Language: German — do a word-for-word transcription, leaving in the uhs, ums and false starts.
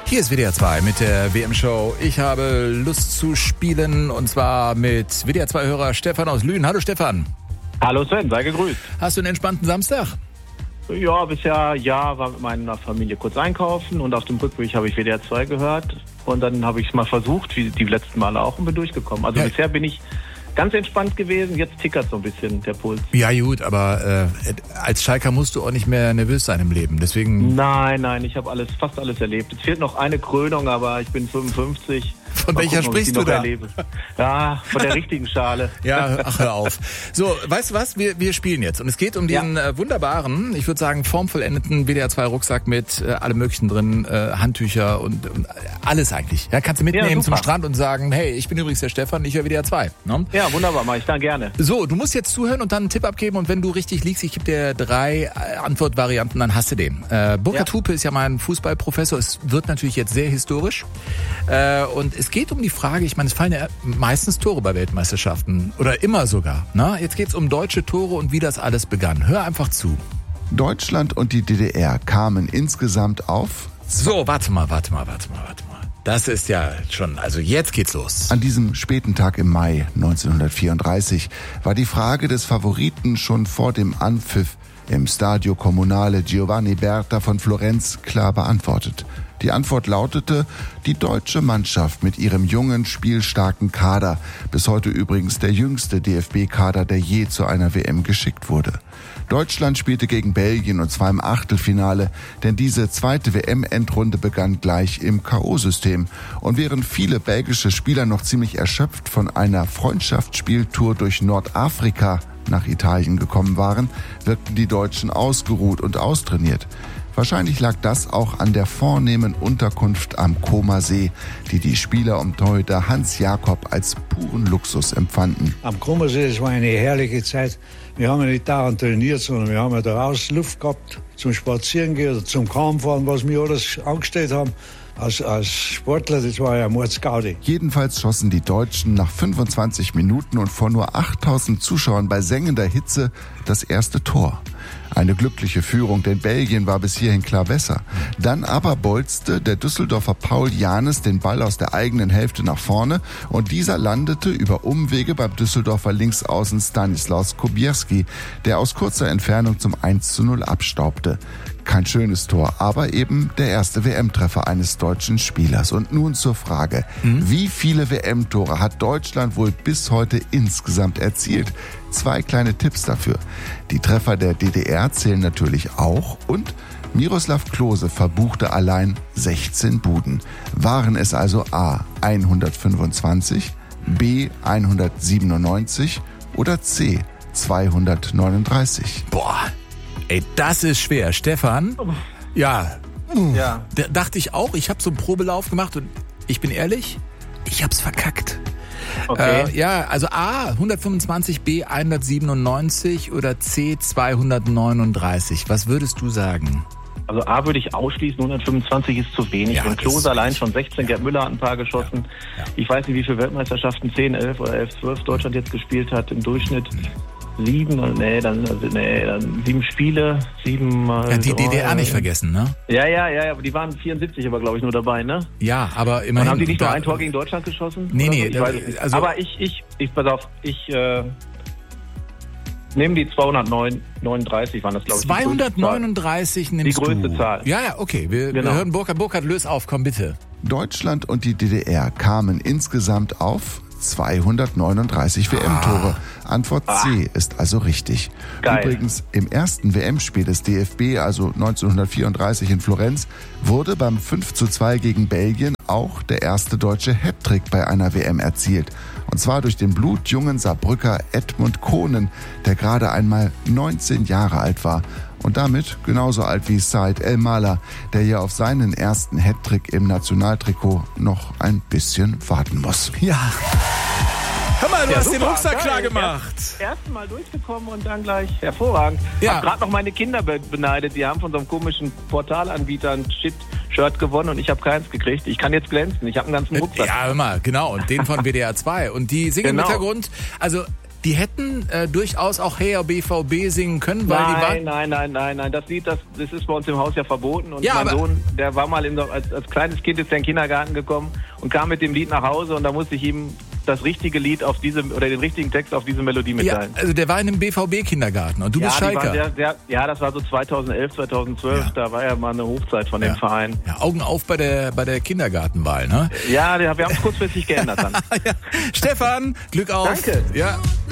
Hier ist W D R zwei mit der W M-Show. Ich habe Lust zu spielen und zwar mit W D R zwei-Hörer Stefan aus Lünen. Hallo Stefan. Hallo Sven, sei gegrüßt. Hast du einen entspannten Samstag? Ja, bisher ja, war mit meiner Familie kurz einkaufen und auf dem Rückweg habe ich W D R zwei gehört und dann habe ich es mal versucht, wie die letzten Male auch, und bin durchgekommen. Also ja. Bisher bin ich ganz entspannt gewesen, jetzt tickert so ein bisschen der Puls. Ja gut, aber äh, als Schalker musst du auch nicht mehr nervös sein im Leben, deswegen... Nein, nein, ich habe alles, fast alles erlebt. Es fehlt noch eine Krönung, aber ich bin fünfundfünfzig. Von mal welcher gucken, sprichst du da? Erlebe. Ja, von der richtigen Schale. Ja, ach, hör auf. So, weißt du was? Wir, wir spielen jetzt. Und es geht um den ja. äh, wunderbaren, ich würde sagen, formvollendeten W D R zwei Rucksack mit äh, allem Möglichen drin, äh, Handtücher und, und alles eigentlich. Ja, kannst du mitnehmen ja, zum Strand und sagen, hey, ich bin übrigens der Stefan, ich höre W D R zwei. Ne? Ja, wunderbar, mache ich dann gerne. So, du musst jetzt zuhören und dann einen Tipp abgeben und wenn du richtig liegst, ich gebe dir drei Antwortvarianten, dann hast du den. Äh, Burkhard ja. Hupe ist ja mein Fußballprofessor. Es wird natürlich jetzt sehr historisch. Äh, und es geht um die Frage, ich meine, es fallen ja meistens Tore bei Weltmeisterschaften oder immer sogar. Na? Jetzt geht es um deutsche Tore und wie das alles begann. Hör einfach zu. Deutschland und die D D R kamen insgesamt auf... So, warte mal, warte mal, warte mal, warte mal. Das ist ja schon, also jetzt geht's los. An diesem späten Tag im Mai neunzehnhundertvierunddreißig war die Frage des Favoriten schon vor dem Anpfiff im Stadio Comunale Giovanni Berta von Florenz klar beantwortet. Die Antwort lautete, die deutsche Mannschaft mit ihrem jungen, spielstarken Kader, bis heute übrigens der jüngste D F B-Kader, der je zu einer W M geschickt wurde. Deutschland spielte gegen Belgien und zwar im Achtelfinale, denn diese zweite W M-Endrunde begann gleich im K O-System. Und während viele belgische Spieler noch ziemlich erschöpft von einer Freundschaftsspieltour durch Nordafrika nach Italien gekommen waren, wirkten die Deutschen ausgeruht und austrainiert. Wahrscheinlich lag das auch an der vornehmen Unterkunft am Comer See, die die Spieler um Torhüter Hans Jakob als puren Luxus empfanden. Am Comer See, das war eine herrliche Zeit. Wir haben ja nicht daran trainiert, sondern wir haben ja draußen Luft gehabt zum Spazierengehen oder zum Kammfahren, was wir alles angestellt haben. Als, als Sportler, das war ja Mordsgaudi. Jedenfalls schossen die Deutschen nach fünfundzwanzig Minuten und vor nur achttausend Zuschauern bei sengender Hitze das erste Tor. Eine glückliche Führung, denn Belgien war bis hierhin klar besser. Dann aber bolzte der Düsseldorfer Paul Janes den Ball aus der eigenen Hälfte nach vorne und dieser landete über Umwege beim Düsseldorfer Linksaußen Stanislaus Kubierski, der aus kurzer Entfernung zum eins zu null abstaubte. Kein schönes Tor, aber eben der erste W M-Treffer eines deutschen Spielers. Und nun zur Frage, mhm. wie viele W M-Tore hat Deutschland wohl bis heute insgesamt erzielt? Zwei kleine Tipps dafür. Die Treffer der D D R zählen natürlich auch und Miroslav Klose verbuchte allein sechzehn Buden. Waren es also A hundertfünfundzwanzig, B hundertsiebenundneunzig oder C zweihundertneununddreißig? Boah, ey, das ist schwer. Stefan? Ja, ja. D- dachte ich auch. Ich habe so einen Probelauf gemacht und ich bin ehrlich, ich hab's verkackt. Okay. Äh, ja, also A hundertfünfundzwanzig, B hundertsiebenundneunzig oder C zweihundertneununddreißig. Was würdest du sagen? Also A würde ich ausschließen, hundertfünfundzwanzig ist zu wenig. Ja, Wenn Klose allein schon sechzehn, ja. Gerd Müller hat ein paar geschossen. Ja. Ja. Ich weiß nicht, wie viele Weltmeisterschaften, zehn, elf oder elf, zwölf Deutschland jetzt gespielt hat im Durchschnitt. Sieben, nee, dann, nee, dann sieben Spiele, sieben mal. Ja, die drei, D D R nicht vergessen, ne? Ja, ja, ja, aber die waren vierundsiebzig, aber glaube ich nur dabei, ne? Ja, aber immerhin. Und haben die nicht da, nur ein Tor gegen Deutschland geschossen? Nee, nee, so? Ich da, weiß es nicht. also. Aber ich, ich, ich, pass auf, ich, äh, nehme die zweihundertneununddreißig, waren das, glaube ich. zweihundertneununddreißig nimmst du. Die größte Zahl. Ja, ja, okay. Wir, genau. wir hören Burkhard. Burkhard, löse auf, komm bitte. Deutschland und die D D R kamen insgesamt auf zweihundertneununddreißig W M-Tore. Antwort C ist also richtig. Geil. Übrigens, im ersten W M-Spiel des D F B, also neunzehnhundertvierunddreißig in Florenz, wurde beim fünf zu zwei gegen Belgien auch der erste deutsche Hattrick bei einer W M erzielt. Und zwar durch den blutjungen Saarbrücker Edmund Kohnen, der gerade einmal neunzehn Jahre alt war. Und damit genauso alt wie Said El-Mala, der ja auf seinen ersten Hattrick im Nationaltrikot noch ein bisschen warten muss. Ja. Hör mal, du ja, hast super, den Rucksack klar geil. gemacht. Erst, erst mal durchgekommen und dann gleich hervorragend. Ich Ja. habe gerade noch meine Kinder be- beneidet. Die haben von so einem komischen Portalanbieter ein Shit-Shirt gewonnen und ich habe keins gekriegt. Ich kann jetzt glänzen. Ich habe einen ganzen Rucksack. Ja, hör mal, genau. Und den von W D R zwei. Und die singen Genau. im Hintergrund, also die hätten äh, durchaus auch Hey B V B singen können, weil nein, die waren... Nein, nein, nein, nein, das Lied, das, das ist bei uns im Haus ja verboten. Und ja, mein aber Sohn, der war mal in, als, als kleines Kind ist der in den Kindergarten gekommen und kam mit dem Lied nach Hause und da musste ich ihm das richtige Lied auf diese oder den richtigen Text auf diese Melodie mitteilen. Ja, also der war in einem B V B-Kindergarten und du ja, bist Schalker. Sehr, sehr, ja, das war so zweitausendelf, zweitausendzwölf, ja. Da war ja mal eine Hochzeit von ja. dem Verein. Ja, Augen auf bei der bei der Kindergartenwahl, ne? Ja, wir haben es kurzfristig geändert dann. ja. Stefan, Glück auf. Danke. Ja.